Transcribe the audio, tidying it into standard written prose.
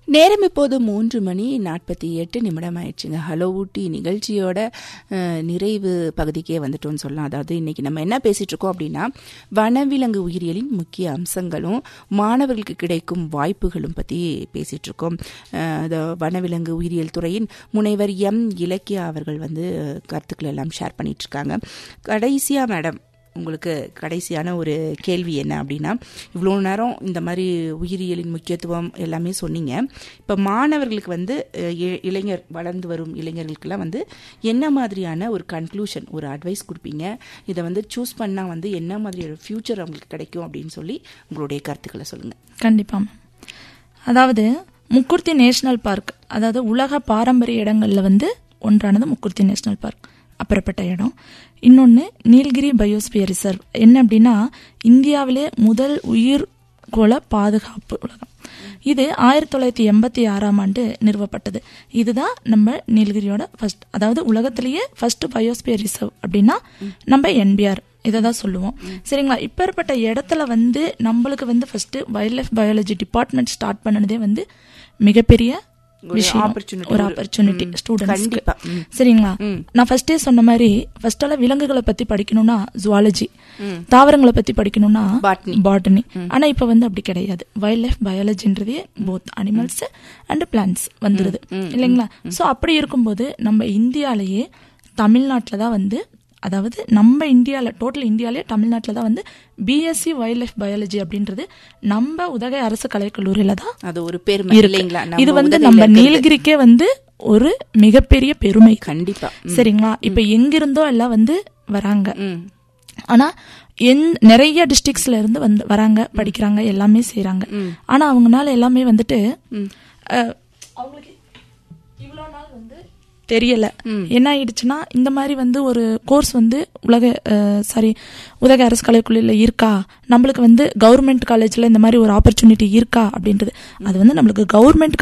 நேரம் இப்போது 3:48 ஆயிடுச்சுங்க. ஹலோ ஊட்டி நிகழ்ச்சியோட நிறைவு பகுதிக்கே வந்துட்டோம்னு சொல்லலாம். அதாவது இன்னைக்கு நம்ம என்ன பேசிட்டு இருக்கோம் அப்படின்னா, வனவிலங்கு உயிரியலின் முக்கிய அம்சங்களும் மாணவர்களுக்கு கிடைக்கும் வாய்ப்புகளும் பத்தி பேசிட்டு இருக்கோம். வனவிலங்கு உயிரியல் துறையின் முனைவர் இலக்கியா அவர்கள் கருத்துக்கள் எல்லாம் ஷேர் பண்ணிட்டு இருக்காங்க. கடைசியா மேடம், உங்களுக்கு கடைசியான ஒரு கேள்வி என்ன அப்படின்னா, இவ்வளோ நேரம் இந்த மாதிரி உயிரியலின் முக்கியத்துவம் எல்லாமே சொன்னீங்க. இப்போ மாணவர்களுக்கு இளைஞர் வளர்ந்து வரும் இளைஞர்களுக்கெல்லாம் என்ன மாதிரியான ஒரு கன்க்ளூஷன், ஒரு அட்வைஸ் கொடுப்பீங்க? இதை சூஸ் பண்ணால் என்ன மாதிரி ஒரு ஃபியூச்சர் அவங்களுக்கு கிடைக்கும் அப்படின்னு சொல்லி உங்களுடைய கருத்துக்களை சொல்லுங்கள். கண்டிப்பாக. அதாவது முக்குர்த்தி நேஷனல் பார்க், அதாவது உலக பாரம்பரிய இடங்களில் ஒன்றானது முக்குர்த்தி நேஷனல் பார்க், அப்புறப்பட்ட இடம். இன்னொன்று நீலகிரி பயோஸ்பியர் ரிசர்வ். என்ன அப்படின்னா, இந்தியாவிலே முதல் உயிர்கோள பாதுகாப்பு உலகம். இது 1986 நிறுவப்பட்டது. இதுதான் நம்ம நீலகிரியோட ஃபர்ஸ்ட், அதாவது உலகத்திலேயே ஃபர்ஸ்ட் பயோஸ்பியர் ரிசர்வ் அப்படின்னா நம்ம NBR இதை தான் சொல்லுவோம். சரிங்களா? இப்பேற்பட்ட இடத்துல நம்மளுக்கு first wild life biology department start பண்ணதே மிகப்பெரிய விஷயம், ஒரு ஆப்பர்ச்சுனிட்டி ஸ்டூடெண்ட்ஸ்க்கு. சரிங்களா? நான் ஃபர்ஸ்டே சொன்ன மாதிரி ஃபர்ஸ்டால விலங்குகளை பத்தி படிக்கணும்னா ஜுவாலஜி, தாவரங்களை பத்தி படிக்கணும்னா பாட்டனி. ஆனா இப்ப அப்படி கிடையாது. Wild life பயாலஜின்றதே both animals and plants வந்துருது இல்லைங்களா? சோ அப்படி இருக்கும்போது நம்ம இந்தியாலேயே தமிழ்நாட்டில் தான் அதாவது நம்ம இந்தியாவில், டோட்டல் இந்தியாவிலே தமிழ்நாட்டில் தான் பிஎஸ்சி வைல்ட் லைஃப் பயாலஜி அப்படின்றது நம்ம உதகை அரசு கலைக்கல்லூரியில தான் அது ஒரு பெருமை இல்லைங்களா? இது நம்ம நீலகிரிக்கே ஒரு மிகப்பெரிய பெருமை. கண்டிப்பா. சரிங்களா? இப்ப எங்கிருந்தோ எல்லாம் வராங்க. ஆனா நிறைய டிஸ்ட்ரிக்ட்ஸ்ல இருந்து வராங்க, படிக்கிறாங்க, எல்லாமே செய்யறாங்க. ஆனா அவங்கனால எல்லாமே அவங்களுக்கு இவ்வளவு நாள் தெரியல. என்ன ஆயிடுச்சுன்னா, இந்த மாதிரி ஒரு கோர்ஸ் உதகை அரசு கலைக்கல்லூரியில இருக்கா, நம்மளுக்கு கவர்மெண்ட் காலேஜ்ல இந்த மாதிரி ஒரு ஆப்பர்ச்சுனிட்டி இருக்கா அப்படின்றது. அது நம்மளுக்கு கவர்மெண்ட்